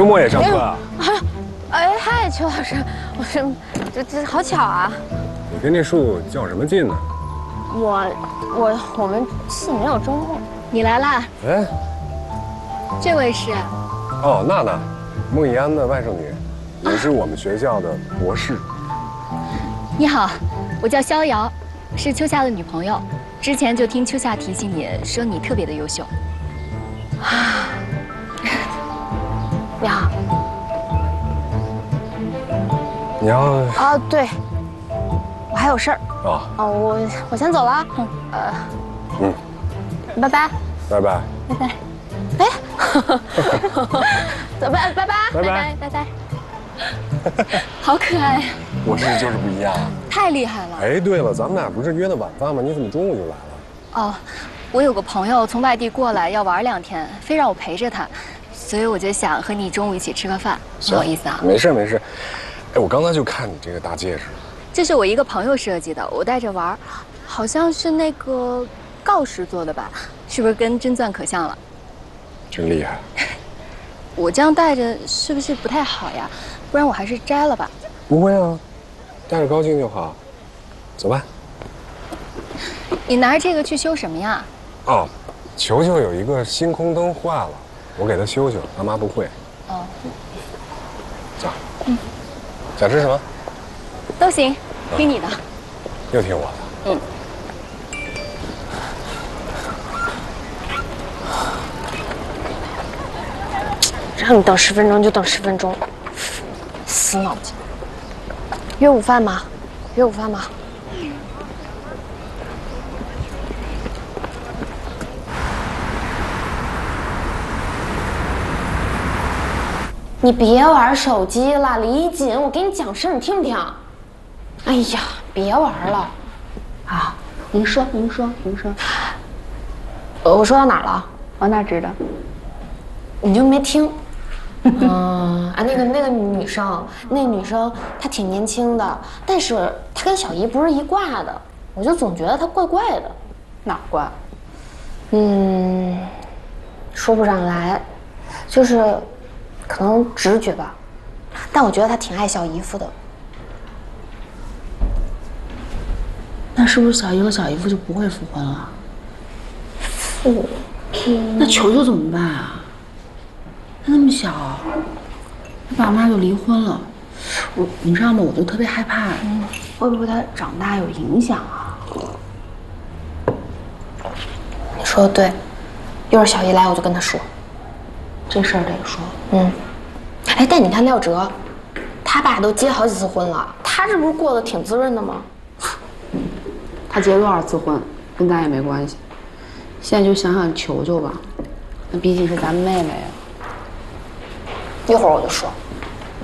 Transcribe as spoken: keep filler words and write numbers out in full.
周末也上课啊？ 哎，嗨，邱老师，我是这这好巧啊！ 你跟这树较什么劲呢？ 我我我们系没有周末。 你来啦！ 哎， 这位是？ 哦，娜娜，孟怡安的外甥女，也是我们学校的博士。 你好，我叫逍遥，是秋夏的女朋友。之前就听秋夏提起你，说你特别的优秀。 啊，你好。 你要啊，对，我还有事儿。 哦哦，我我先走了。嗯，呃， 嗯， 拜拜。 拜拜。 拜拜。哎，走拜拜拜拜拜拜拜。 好可爱， 博士就是不一样。 太厉害了。 哎，对了，咱们俩不是约的晚饭吗？你怎么中午就来了？ 哦，我有个朋友从外地过来要玩两天，非让我陪着他，所以我就想和你中午一起吃个饭。不好意思啊。 没事没事。哎，我刚才就看你这个大戒指， 这是我一个朋友设计的，我戴着玩，好像是那个锆石做的吧？是不是跟真钻可像了？ 真厉害。 我这样戴着是不是不太好呀？不然我还是摘了吧。 不会啊，戴着高兴就好。走吧。 你拿着这个去修什么呀？ 哦，球球有一个星空灯坏了，我给他修修，他妈不会。 哦。 走。嗯。想吃什么？ 都行，听你的。 又听我的。 嗯。 让你等十分钟就等十分钟，死脑筋。约午饭吗？约午饭吗？你别玩手机了，李锦，我给你讲事儿，你听不听？哎呀，别玩了。啊， 您说，您说，您说。 呃，我说到哪儿了？ 我哪知道？ 你就没听。嗯啊，那个那个女生，那女生她挺年轻的，但是她跟小姨不是一挂的，我就总觉得她怪怪的。 哪怪？ 嗯，说不上来，就是可能直觉吧。但我觉得她挺爱小姨夫的。 那是不是小姨和小姨夫就不会复婚了？ 复？ 嗯，那球球怎么办啊？他那么小，他爸妈就离婚了，我你知道吗？我就特别害怕，嗯，会不会他长大有影响啊？ 你说的对，一会儿小姨来我就跟她说， 这事儿得说。 嗯，哎，但你看廖哲，他爸都结好几次婚了，他这不是过得挺滋润的吗？ 他结多少次婚，跟咱也没关系。现在就想想球球吧，那毕竟是咱妹妹啊。 一会儿我就说。